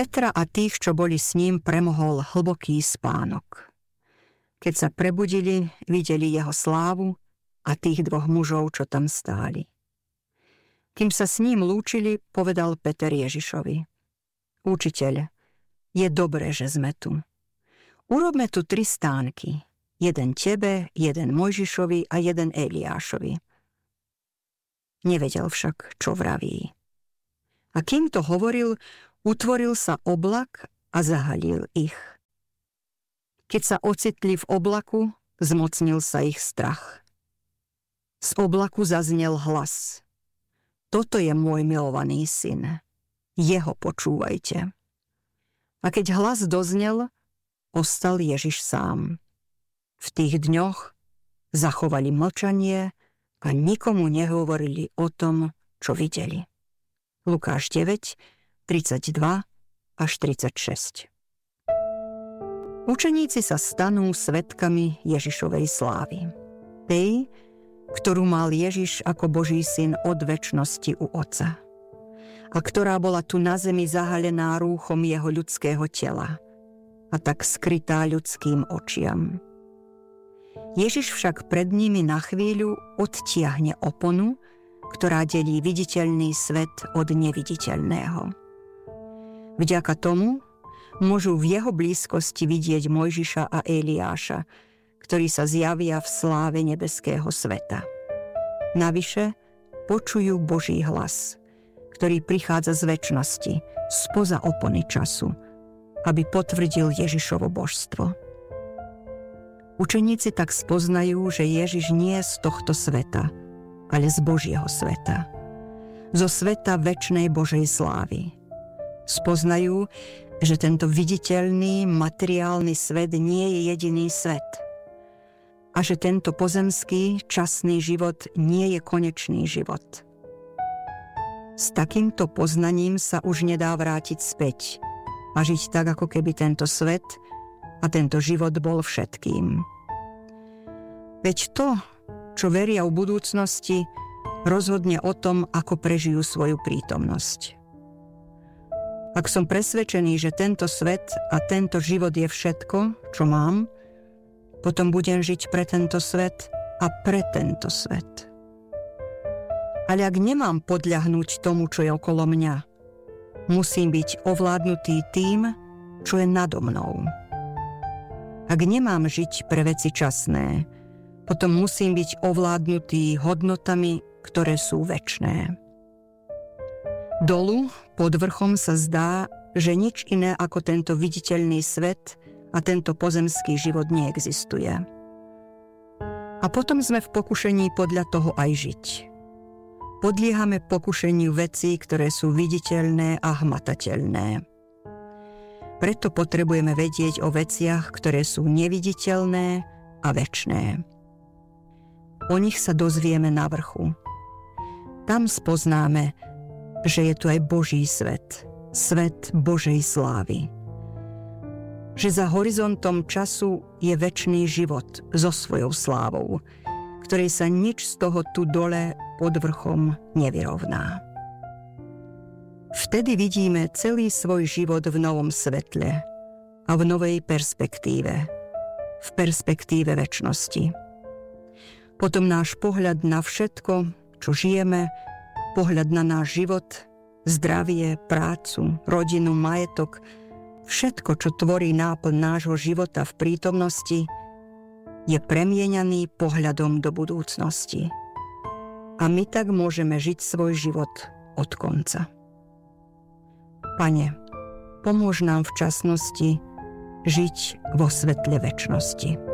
Petra a tých, čo boli s ním, premohol hlboký spánok. Keď sa prebudili, videli jeho slávu a tých dvoch mužov, čo tam stáli. Kým sa s ním lúčili, povedal Peter Ježišovi: Učiteľ, je dobré, že sme tu. Urobme tu 3 stánky. Jeden tebe, jeden Mojžišovi a jeden Eliášovi. Nevedel však, čo vraví. A kým to hovoril, utvoril sa oblak a zahalil ich. Keď sa ocitli v oblaku, zmocnil sa ich strach. Z oblaku zaznel hlas: Toto je môj milovaný syn, jeho počúvajte. A keď hlas doznel, ostal Ježiš sám. V tých dňoch zachovali mlčanie a nikomu nehovorili o tom, čo videli. Lukáš 9, 32 až 36. Učeníci sa stanú svedkami Ježišovej slávy. Tej, ktorú mal Ježiš ako Boží syn od večnosti u Otca. A ktorá bola tu na zemi zahalená rúchom jeho ľudského tela a tak skrytá ľudským očiam. Ježiš však pred nimi na chvíľu odtiahne oponu, ktorá delí viditeľný svet od neviditeľného. Vďaka tomu môžu v jeho blízkosti vidieť Mojžiša a Eliáša, ktorí sa zjavia v sláve nebeského sveta. Navyše počujú Boží hlas, ktorý prichádza z večnosti, spoza opony času, aby potvrdil Ježišovo božstvo. Učeníci tak spoznajú, že Ježiš nie je z tohto sveta, ale z Božieho sveta. Zo sveta večnej Božej slávy. Spoznajú, že tento viditeľný, materiálny svet nie je jediný svet. A že tento pozemský, časný život nie je konečný život. S takýmto poznaním sa už nedá vrátiť späť a žiť tak, ako keby tento svet a tento život bol všetkým. Veď to, čo veria v budúcnosti, rozhodne o tom, ako prežijú svoju prítomnosť. Ak som presvedčený, že tento svet a tento život je všetko, čo mám, potom budem žiť pre tento svet a pre tento svet. Ale ak nemám podľahnúť tomu, čo je okolo mňa, musím byť ovládnutý tým, čo je nado mnou. Ak nemám žiť pre veci časné, potom musím byť ovládnutý hodnotami, ktoré sú večné. Dolu, pod vrchom sa zdá, že nič iné ako tento viditeľný svet a tento pozemský život neexistuje. A potom sme v pokušení podľa toho aj žiť. Podliehame pokušeniu vecí, ktoré sú viditeľné a hmatateľné. Preto potrebujeme vedieť o veciach, ktoré sú neviditeľné a večné. O nich sa dozvieme na vrchu. Tam spoznáme, že je tu aj Boží svet, svet Božej slávy. Že za horizontom času je večný život so svojou slávou, ktorej sa nič z toho tu dole pod vrchom nevyrovná. Vtedy vidíme celý svoj život v novom svetle a v novej perspektíve, v perspektíve večnosti. Potom náš pohľad na všetko, čo žijeme, pohľad na náš život, zdravie, prácu, rodinu, majetok, všetko, čo tvorí náplň nášho života v prítomnosti, je premieňaný pohľadom do budúcnosti. A my tak môžeme žiť svoj život od konca. Pane, pomôž nám v časnosti žiť vo svetle večnosti.